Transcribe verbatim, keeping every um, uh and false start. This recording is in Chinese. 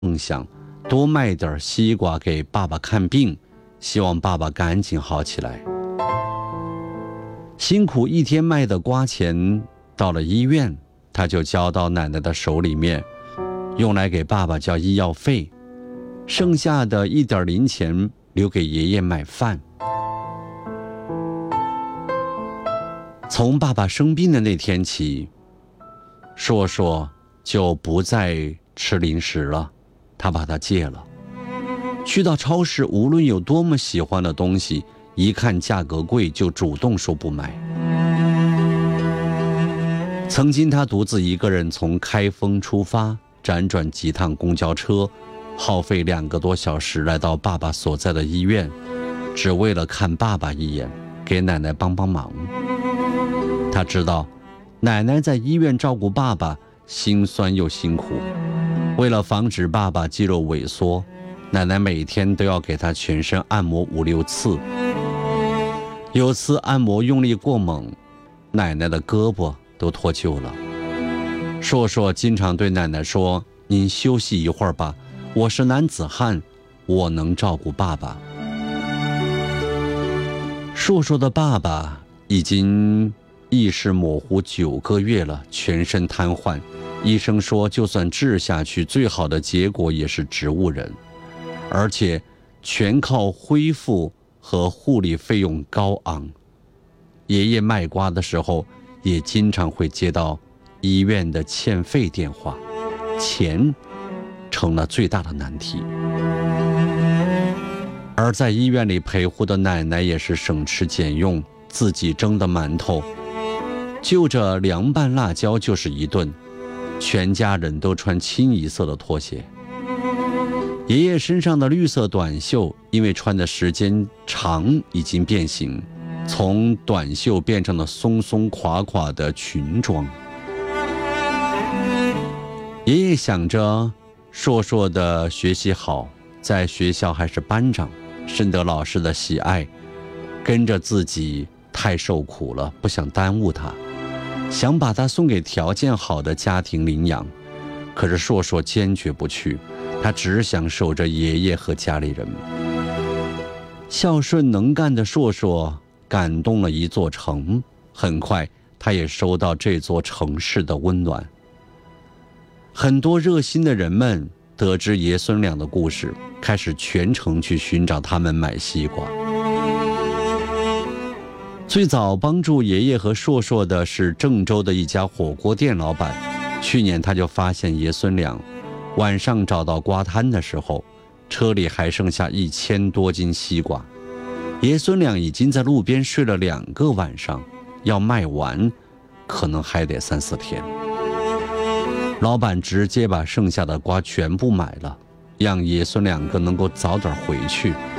梦想，多卖点西瓜给爸爸看病，希望爸爸赶紧好起来。辛苦一天卖的瓜钱到了医院，他就交到奶奶的手里面，用来给爸爸交医药费，剩下的一点零钱留给爷爷买饭。从爸爸生病的那天起，硕硕就不再吃零食了，他把它戒了。去到超市，无论有多么喜欢的东西，一看价格贵就主动说不买。曾经他独自一个人从开封出发，辗转几趟公交车，耗费两个多小时来到爸爸所在的医院，只为了看爸爸一眼，给奶奶帮帮忙。他知道奶奶在医院照顾爸爸心酸又辛苦，为了防止爸爸肌肉萎缩，奶奶每天都要给他全身按摩五六次。有次按摩用力过猛，奶奶的胳膊都脱臼了。硕硕经常对奶奶说：“您休息一会儿吧，我是男子汉，我能照顾爸爸。”硕硕的爸爸已经意识模糊九个月了，全身瘫痪。医生说，就算治下去，最好的结果也是植物人，而且全靠恢复和护理费用高昂。爷爷卖瓜的时候，也经常会接到医院的欠费电话，钱成了最大的难题。而在医院里陪护的奶奶也是省吃俭用，自己蒸的馒头，就着凉拌辣椒就是一顿，全家人都穿清一色的拖鞋。爷爷身上的绿色短袖因为穿的时间长已经变形，从短袖变成了松松垮垮的裙装。爷爷想着硕硕的学习好，在学校还是班长，深得老师的喜爱，跟着自己太受苦了，不想耽误他，想把他送给条件好的家庭领养。可是硕硕坚决不去，他只想守着爷爷和家里人。孝顺能干的硕硕感动了一座城，很快他也收到这座城市的温暖。很多热心的人们得知爷孙俩的故事，开始全城去寻找他们买西瓜。最早帮助爷爷和硕硕的是郑州的一家火锅店老板，去年他就发现爷孙俩晚上找到瓜摊的时候，车里还剩下一千多斤西瓜。爷孙俩已经在路边睡了两个晚上，要卖完可能还得三四天。老板直接把剩下的瓜全部买了，让爷孙两个能够早点回去。